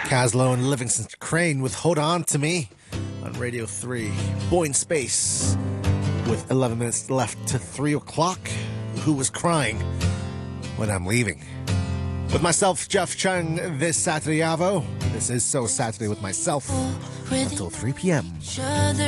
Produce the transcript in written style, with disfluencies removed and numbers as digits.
Caslow and Livingston Crane with Hold On To Me on Radio 3. Boy in Space with 11 minutes left to 3 o'clock. Who was crying when I'm leaving? With myself, Jeff Chung, this Saturday Avo. This is So Saturday with myself until 3 p.m.